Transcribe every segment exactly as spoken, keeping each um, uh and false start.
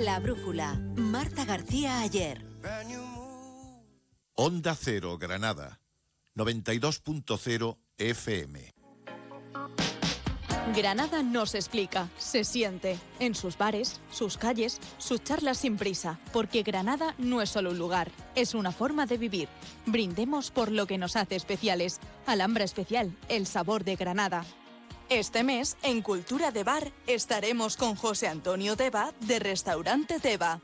La Brújula, Marta García Ayer. Onda Cero, Granada, noventa y dos punto cero F M. Granada nos explica, se siente, en sus bares, sus calles, sus charlas sin prisa, porque Granada no es solo un lugar, es una forma de vivir. Brindemos por lo que nos hace especiales. Alhambra Especial, el sabor de Granada. Este mes, en Cultura de Bar, estaremos con José Antonio Deva, de Restaurante Deva.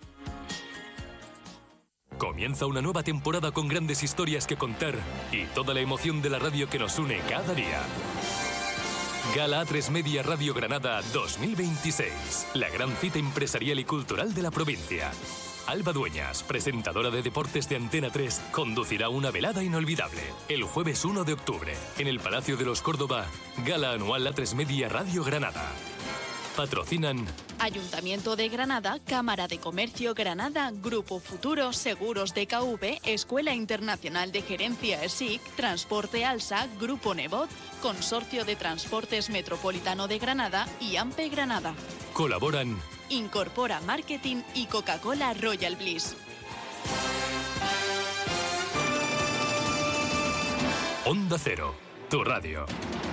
Comienza una nueva temporada con grandes historias que contar y toda la emoción de la radio que nos une cada día. Gala A tres Media Radio Granada dos mil veintiséis, la gran cita empresarial y cultural de la provincia. Alba Dueñas, presentadora de deportes de Antena tres, conducirá una velada inolvidable el jueves uno de octubre en el Palacio de los Córdoba, Gala Anual A tres Media Radio Granada. Patrocinan Ayuntamiento de Granada, Cámara de Comercio Granada, Grupo Futuro, Seguros D K V, Escuela Internacional de Gerencia E S I C, Transporte Alsa, Grupo Nebot, Consorcio de Transportes Metropolitano de Granada y AMPE Granada. Colaboran Incorpora Marketing y Coca-Cola Royal Bliss. Onda Cero, tu radio.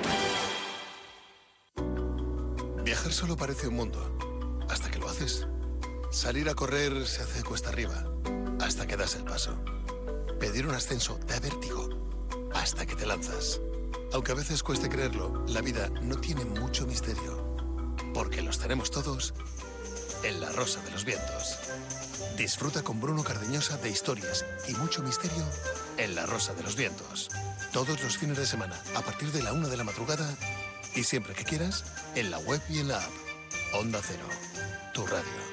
Viajar solo parece un mundo, hasta que lo haces. Salir a correr se hace cuesta arriba, hasta que das el paso. Pedir un ascenso da vértigo, hasta que te lanzas. Aunque a veces cueste creerlo, la vida no tiene mucho misterio, porque los tenemos todos en La Rosa de los Vientos. Disfruta con Bruno Cardeñosa de historias y mucho misterio en La Rosa de los Vientos. Todos los fines de semana, a partir de la una de la madrugada, y siempre que quieras, en la web y en la app. Onda Cero, tu radio.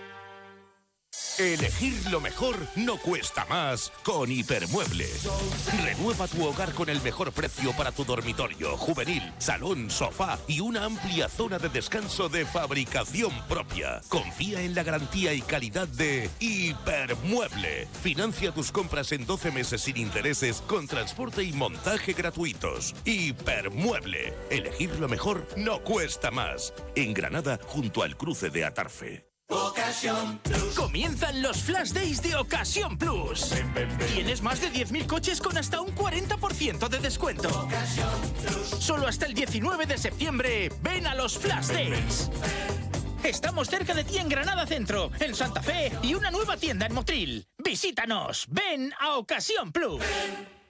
Elegir lo mejor no cuesta más con Hipermueble. Renueva tu hogar con el mejor precio para tu dormitorio, juvenil, salón, sofá y una amplia zona de descanso de fabricación propia. Confía en la garantía y calidad de Hipermueble. Financia tus compras en doce meses sin intereses con transporte y montaje gratuitos. Hipermueble. Elegir lo mejor no cuesta más. En Granada, junto al cruce de Atarfe. Ocasión Plus. Comienzan los Flash Days de Ocasión Plus. Ven, ven, ven. Tienes más de diez mil coches con hasta un cuarenta por ciento de descuento. Ocasión Plus. Solo hasta el diecinueve de septiembre. Ven a los Flash Days. Ven, ven. Estamos cerca de ti en Granada Centro, en Santa Fe y una nueva tienda en Motril. Visítanos. Ven a Ocasión Plus. Ven.